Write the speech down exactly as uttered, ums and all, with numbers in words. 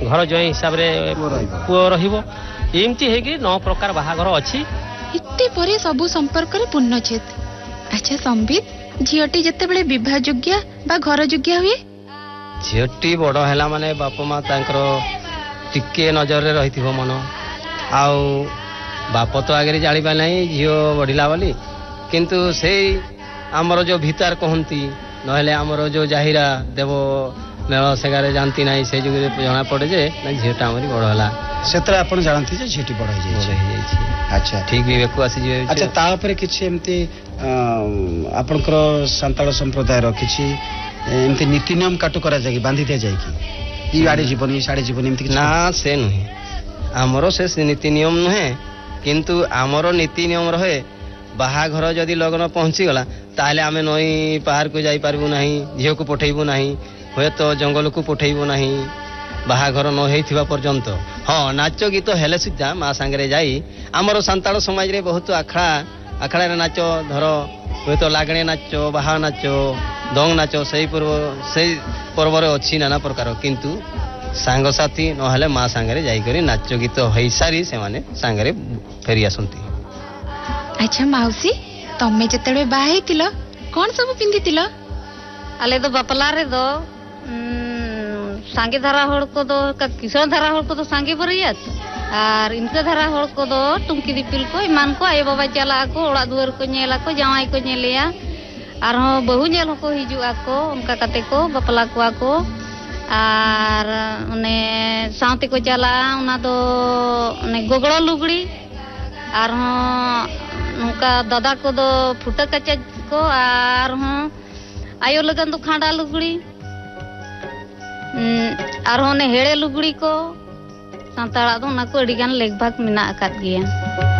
घर जय हिसाब रे पुओ रहिबो एमती हेगी नौ प्रकार बाहाघर अछि इत्ते परे सबु संपर्क रे पूर्णछेद। अच्छा संबित झियोटी जते बेले विवाह योग्य बा घर योग्य हुए झियोटी बड़ हैला माने बाप माँ तांकर टिके नजर रे रहिथिबो मन आउ बाप तो आगे जानिबा नहीं झियो बढ़िला बोली किंतु से आमर जो भीतर कहती नहले आमर जो जाहिरा देव मेल सेगारे जानती ना से जुगे जना पड़े जे झीटा आमरी बड़ है से आप जानती जे झीटी बड़ हो अच्छा ठीक विवेक आसी जे अच्छा तापर किछि एमती आपनकर संताल संप्रदाय किछि एमती नीति नियम काटु करा जाय बांधी दे जाय कि ई आडे जीवन ई साडे जीवन एमती ना से नहीं आमर से नीति नियम नुहे किंतु आमर नीति नियम रहे बाहाघर जदि लग्न पहुंची गला ताले आमे नई पार को जाई पारबू नहीं झियो को पठेबू नहीं हुए तो जंगल को पठेबू नहीं बाहाघर न होइथिबा पर्यंत हाँ नाच गीत हेले सुद्धा माँ सांगरे जाई आमर सांताल समाज रे बहुत आखड़ा आखड़ा रे नाच धर हुए तो लागणे नाच बाहा नाच दंग नाच सही पर्व सही पर्व रे अछि नाना प्रकार किंतु सांगसाथी नहले माँ सांगरे जाई करी नाच गीत होई सारी से माने सांगरे फेरी आसंती। अच्छा माउसी तमे जतले बाहे तिलो कोन सब पिंदी तिलो आले दो बापला रे दो सांगे धारा हड़ को दो किसान धारा हड़ को दो सांगे बरियात और इनका धारा हड़ को दो टुमकी दिपिल को ईमान को आयो बाबा चला को ओड़ा दुआर को नेला को जावाई को नेलिया और हो बहु नेल को हिजुआ को उनका कते को बापला को को और ने साउते को चला उना दो ने गोगड़ो लुगड़ी और उनका दादा को दो फुटा कच्चा को और आयो लगन दो खांडा लुगड़ी और होने हेड़े लुगड़ी को सांताड़ा दो ना को अड़ी गान लेख भाग मिना आकात गया।